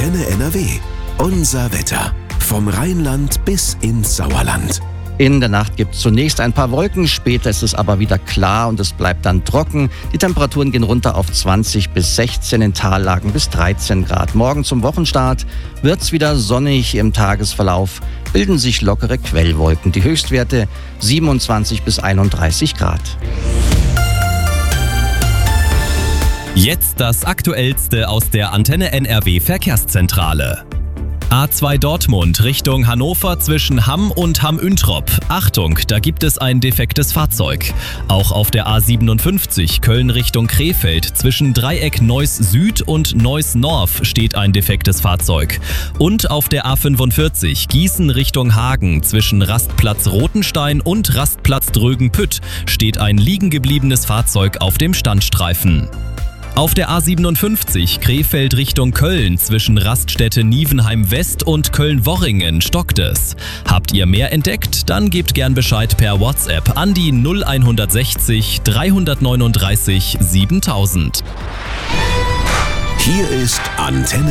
Antenne NRW. Unser Wetter. Vom Rheinland bis ins Sauerland. In der Nacht gibt es zunächst ein paar Wolken, später ist es aber wieder klar und es bleibt dann trocken. Die Temperaturen gehen runter auf 20 bis 16, in Tallagen bis 13 Grad. Morgen zum Wochenstart wird es wieder sonnig. Im Tagesverlauf bilden sich lockere Quellwolken. Die Höchstwerte 27 bis 31 Grad. Jetzt das Aktuellste aus der Antenne NRW Verkehrszentrale. A2 Dortmund Richtung Hannover zwischen Hamm und Hamm-Üntrop. Achtung, da gibt es ein defektes Fahrzeug. Auch auf der A57 Köln Richtung Krefeld zwischen Dreieck Neuss Süd und Neuss North steht ein defektes Fahrzeug. Und auf der A45 Gießen Richtung Hagen zwischen Rastplatz Rotenstein und Rastplatz Drögen-Pütt steht ein liegen gebliebenes Fahrzeug auf dem Standstreifen. Auf der A57 Krefeld Richtung Köln zwischen Raststätte Nievenheim West und Köln-Worringen stockt es. Habt ihr mehr entdeckt? Dann gebt gern Bescheid per WhatsApp an die 0160 339 7000. Hier ist Antenne